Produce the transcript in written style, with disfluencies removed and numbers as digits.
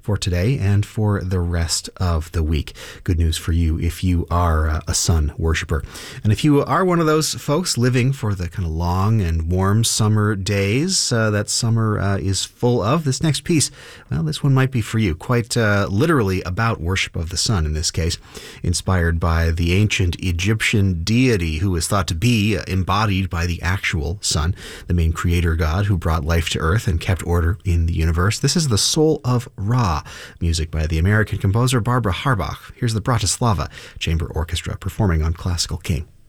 for today and for the rest of the week. Good news for you if you are a sun worshiper. And if you are one of those folks living for the kind of long and warm summer days that summer is full of, this next piece, well, this one might be for you. Quite literally about worship of the sun in this case, inspired by the ancient Egyptian deity who is thought to be embodied by the actual sun, the main creator god who brought life to earth and kept order in the universe. This is the Soul of Ra, music by the American composer Barbara Harbach. Here's the Bratislava Chamber Orchestra performing on Classical King.